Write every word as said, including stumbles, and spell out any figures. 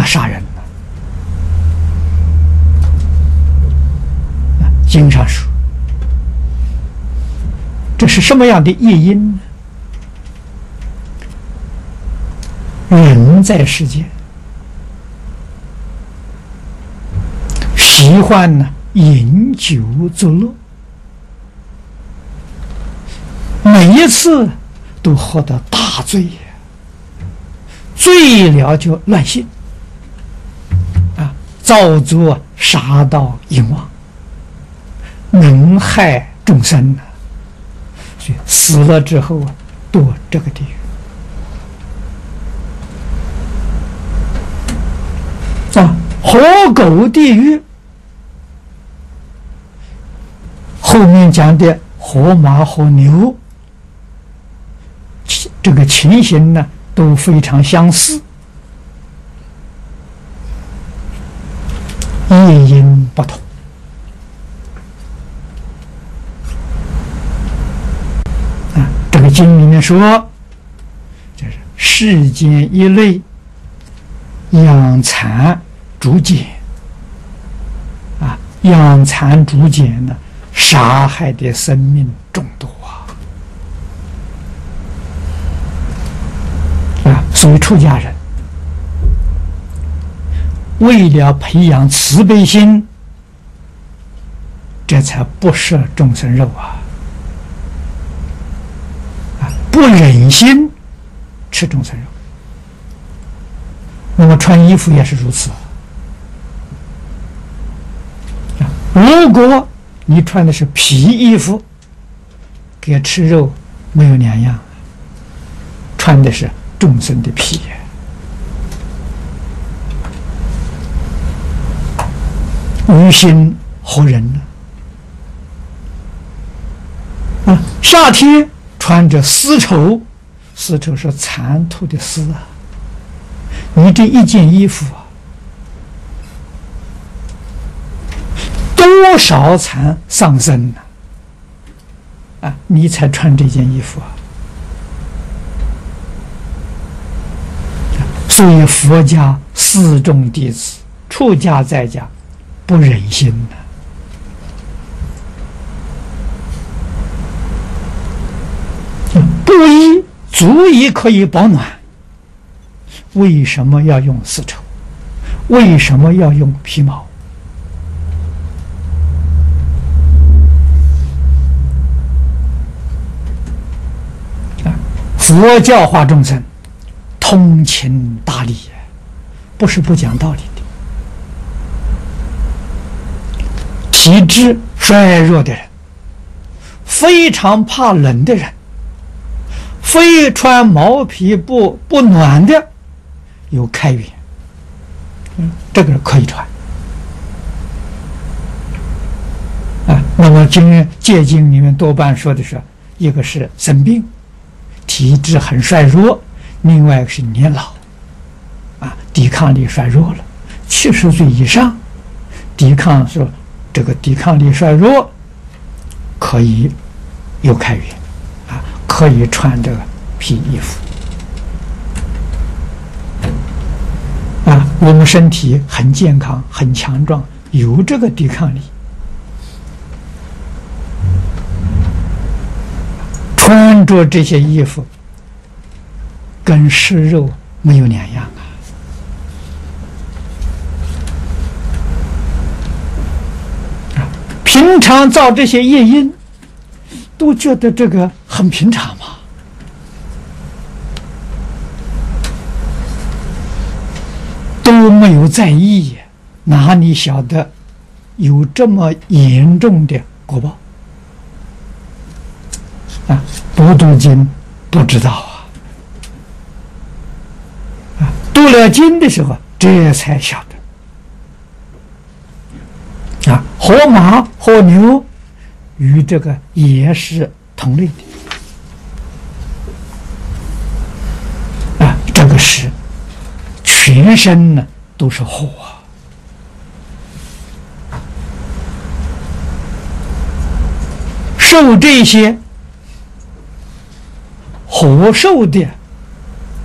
那杀人了。经上说，这是什么样的业因呢？人在世间喜欢呢饮酒作乐，每一次都喝得大醉，醉了就乱性啊，造作杀盗淫妄，能害众生呢。所以死了之后啊，堕这个地狱。啊，活狗地狱，后面讲的活马、活牛，这个情形呢都非常相似，业因不同。啊，这个经里面说，这是世间一类养蚕逐茧啊，养蚕逐茧呢，杀害的生命众多啊！啊，所以出家人为了培养慈悲心，这才不摄众生肉啊！啊，不忍心吃众生肉。那么穿衣服也是如此。如果你穿的是皮衣服，跟吃肉没有两样，穿的是众生的皮。于心何忍呢？啊，夏天穿着丝绸，丝绸是蚕吐的丝啊。你这一件衣服啊，多少蚕上身呢？啊，你才穿这件衣服啊！所以佛家四众弟子出家在家，不忍心呢。布衣足以可以保暖。为什么要用丝绸？为什么要用皮毛？啊，佛教化众生，通情达理，不是不讲道理的。体质衰弱的人，非常怕冷的人，非穿毛皮布不暖的，有开源，嗯，这个可以穿啊。那么经戒经里面多半说的是，一个是生病，体质很衰弱；另外一个是年老，啊，抵抗力衰弱了，七十岁以上，抵抗说这个抵抗力衰弱，可以有开源，啊，可以穿这个皮衣服。啊，我们身体很健康、很强壮，有这个抵抗力，穿着这些衣服，跟吃肉没有两样啊！啊，平常造这些业因，都觉得这个很平常嘛。都没有在意，哪里晓得有这么严重的果报啊？不读经不知道啊！啊，读了经的时候，这才晓得啊，活马活牛与这个也是同类的啊，这个是。全身呢都是火，受这些火受的